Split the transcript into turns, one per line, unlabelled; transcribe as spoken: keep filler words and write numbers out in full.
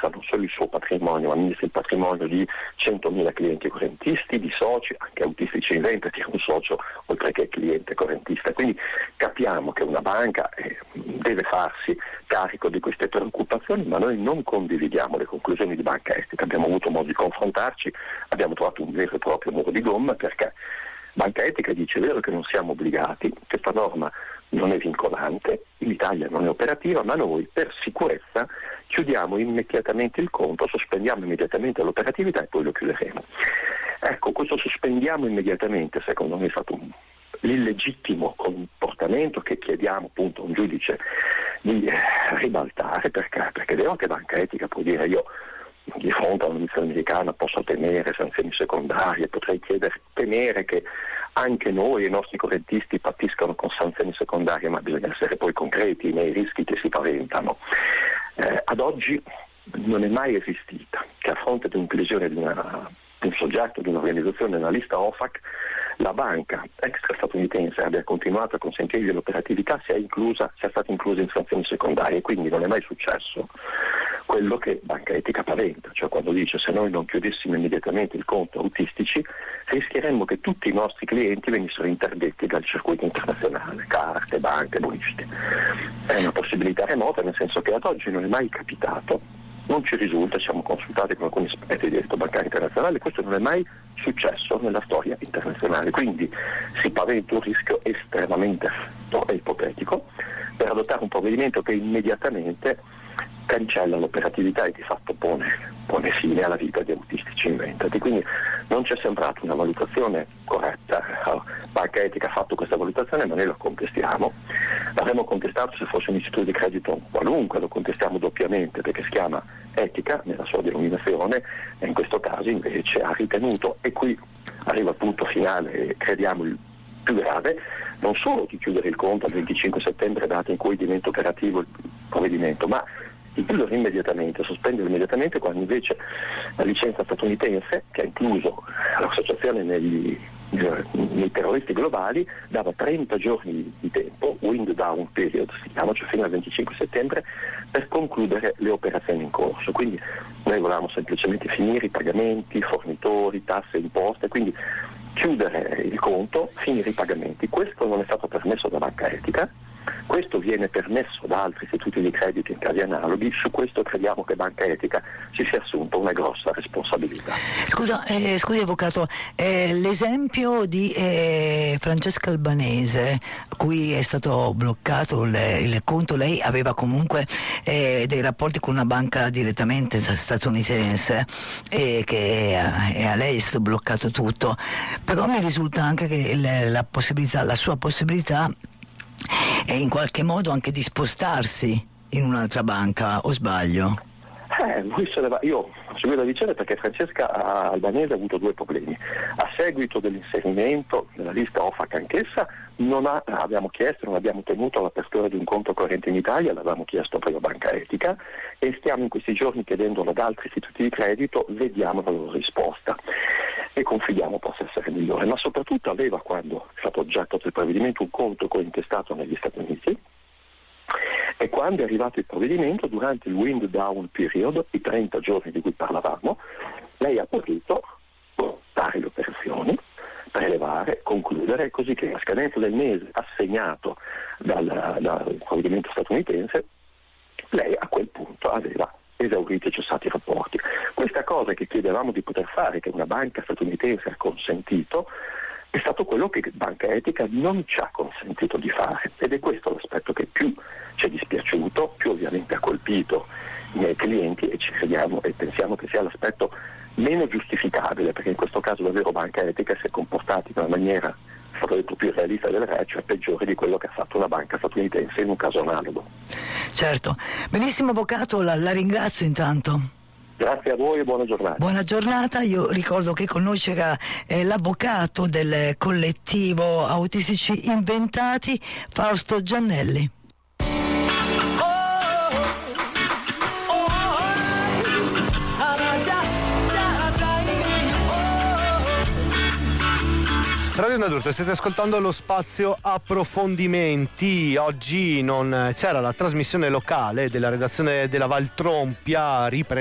amministra non solo il suo patrimonio, ma amministra il patrimonio di centomila clienti correntisti, di soci, anche autistici in vendita, che è un socio oltre che cliente correntista. Quindi capiamo che una banca eh, deve farsi carico di queste preoccupazioni, ma noi non condividiamo le conclusioni di Banca Etica. Abbiamo avuto modo di confrontarci, abbiamo trovato un vero e proprio muro di gomma, perché Banca Etica dice: è vero che non siamo obbligati, questa norma non è vincolante, in Italia non è operativa, ma noi per sicurezza chiudiamo immediatamente il conto, sospendiamo immediatamente l'operatività e poi lo chiuderemo. Ecco, questo sospendiamo immediatamente secondo me è stato un l'illegittimo comportamento che chiediamo appunto a un giudice di eh, ribaltare, perché, perché è vero che Banca Etica può dire: io di fronte a un'amministrazione americana posso temere sanzioni secondarie, potrei chiedere, temere che anche noi e i nostri correntisti patiscano con sanzioni secondarie, ma bisogna essere poi concreti nei rischi che si paventano. Eh, ad oggi non è mai esistita che a fronte di un'inclusione di, una, di un soggetto, di un'organizzazione nella lista O F A C, la banca extrastatunitense abbia continuato a consentirgli l'operatività, sia inclusa, sia stata inclusa in sanzioni secondarie. Quindi non è mai successo quello che Banca Etica paventa, cioè quando dice: se noi non chiudessimo immediatamente il conto autistici rischieremmo che tutti i nostri clienti venissero interdetti dal circuito internazionale, carte, banche, bonifiche. È una possibilità remota, nel senso che ad oggi non è mai capitato, non ci risulta, siamo consultati con alcuni esperti di diritto bancario internazionale, questo non è mai successo nella storia internazionale. Quindi si paventa un rischio estremamente alto e ipotetico per adottare un provvedimento che immediatamente cancella l'operatività e di fatto pone, pone fine alla vita di autistici inventati. Quindi non ci è sembrata una valutazione corretta. Banca Etica ha fatto questa valutazione, ma noi la contestiamo. L'avremmo contestato se fosse un istituto di credito qualunque, lo contestiamo doppiamente perché si chiama Etica nella sua denominazione, e in questo caso invece ha ritenuto, e qui arriva al punto finale, crediamo il più grave, non solo di chiudere il conto al venticinque settembre, data in cui diventa operativo il provvedimento, ma di chiudere immediatamente, sospendere immediatamente, quando invece la licenza statunitense, che ha incluso l'associazione negli, nei terroristi globali, dava trenta giorni di tempo, wind down period si chiama, cioè fino al venticinque settembre, per concludere le operazioni in corso. Quindi noi volevamo semplicemente finire i pagamenti, fornitori, tasse, imposte, quindi chiudere il conto, finire i pagamenti. Questo non è stato permesso da Banca Etica, questo viene permesso da altri istituti di credito in casi analoghi. Su questo crediamo che Banca Etica si sia assunta una grossa responsabilità.
Scusa, eh, scusi avvocato, eh, l'esempio di eh, Francesca Albanese, a cui è stato bloccato il, il conto, lei aveva comunque eh, dei rapporti con una banca direttamente statunitense e che eh, a lei è stato bloccato tutto, però mi risulta anche che la, la possibilità, la sua possibilità e in qualche modo anche di spostarsi in un'altra banca, o sbaglio?
Eh, lui se ne va. Io ho seguito la vicenda perché Francesca Albanese ha avuto due problemi. A seguito dell'inserimento nella lista O F A C anch'essa, non ha, abbiamo chiesto, non abbiamo ottenuto l'apertura di un conto corrente in Italia, l'avevamo chiesto prima a Banca Etica e stiamo in questi giorni chiedendolo ad altri istituti di credito, vediamo la loro risposta e confidiamo possa essere migliore. Ma soprattutto aveva, quando è stato oggetto del provvedimento, un conto cointestato negli Stati Uniti, e quando è arrivato il provvedimento, durante il wind down period, i trenta giorni di cui parlavamo, lei ha potuto portare le operazioni, prelevare, concludere, così che a scadenza del mese assegnato dal, dal provvedimento statunitense, lei a quel punto aveva esaurito e cessati i rapporti. Questa cosa che chiedevamo di poter fare, che una banca statunitense ha consentito, è stato quello che Banca Etica non ci ha consentito di fare, ed è questo l'aspetto che più ci è dispiaciuto, più ovviamente ha colpito i miei clienti, e ci crediamo e pensiamo che sia l'aspetto meno giustificabile, perché in questo caso davvero Banca Etica si è comportata in una maniera, è stato detto, più realista del re, cioè peggiore di quello che ha fatto una banca statunitense in un caso analogo.
Certo, benissimo avvocato, la, la ringrazio intanto.
Grazie a voi e buona giornata.
Buona giornata, io ricordo che con noi c'era eh, l'avvocato del collettivo Autistici Inventati, Fausto Giannelli.
Radio Onda D'Urto, state ascoltando lo spazio approfondimenti. Oggi non c'era la trasmissione locale della redazione della Valtrompia, riprende